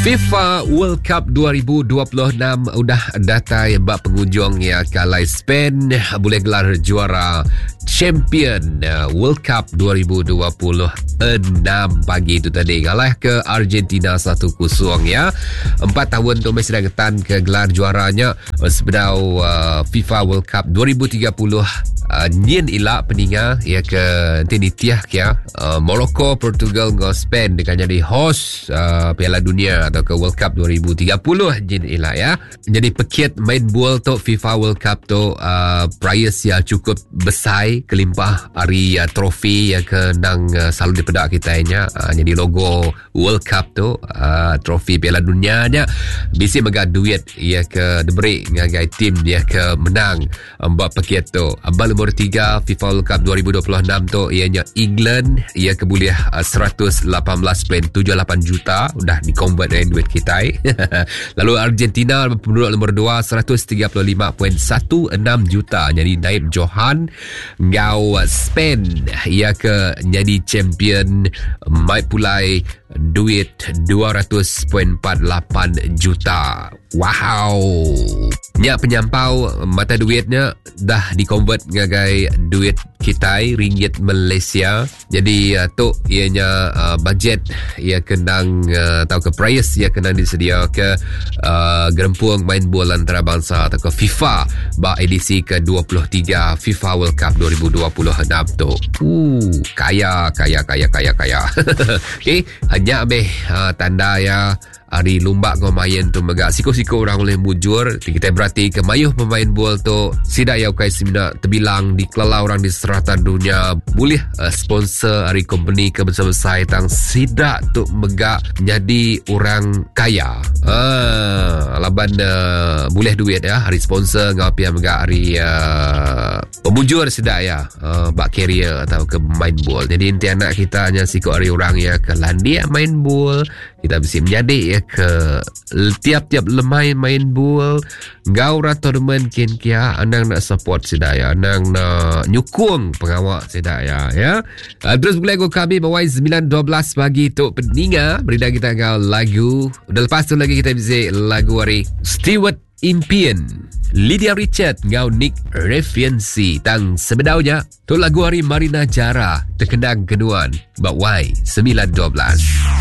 FIFA World Cup 2026 udah datai bak pengunjung ya kalai Spain boleh gelar juara champion World Cup 2026 pagi itu tadi kalah ke Argentina 1-0 ya. 4 tahun tu masih dah ketan ke gelar juaranya sebedau FIFA World Cup 2030 nyen ilak peninga ya ke tinitiah ya Morocco, Portugal dengan Spain dengan jadi host Piala Dunia atau ke World Cup 2030 nyen ilak ya. Jadi pekit main bola tu FIFA World Cup tu prize ya cukup besar kelimpah hari trofi ya ke nang selalu dipedak kita nya jadi logo World Cup tu trofi Piala Dunia nya bisi megah duit ya ke diberi ngagai tim dia ke menang buat pekit tu. Abal nomor 3 FIFA World Cup 2026 tu ianya England ia keboleh 118.78 juta udah di-convert dari duit kita. Lalu Argentina penduduk nomor 2 135.16 juta jadi naib Johan. Ngau Spain ia ke jadi champion mai pulai duit 200.48 juta. Wow. Nya penyampau mata duitnya dah di-convert ngagai duit kita ringgit Malaysia. Jadi tu ianya budget ia kenang atau ke price ia kenang disedia ke gerempuang main bola antarabangsa atau ke FIFA ba edisi ke-23 FIFA World Cup 2026 tu. Kaya. Okey, hanya tanda ya hari lumba ngomayan tu megak siko-siko orang boleh mujur. Kita berarti ke mayuh pemain bola tu sidak ya ukai semina terbilang di kelala orang di serata dunia boleh sponsor hari company ke besar-besar tang sidak tu megak jadi orang kaya. Laban boleh duit ya hari sponsor ngapi megak hari pemujur sidak ya bak career atau ke main bola. Jadi inti anak kita hanya siko hari orang ya ke landia main bola kita bisa menjadi ya ke tiap-tiap lemai main bola ngau tournament kin kia anang nak support sedaya anang nak nyukung pengawak sedaya ya. Terus boleh go kami bawai 9.12 pagi tu peninga berita kita ngau lagu udah lepas tu lagi kita bisa lagu hari Stewart Impian Lydia Richard ngau Nick Refiansi tang sebedaunya tu lagu hari Marina Jara terkenang keduan bawai 9.12.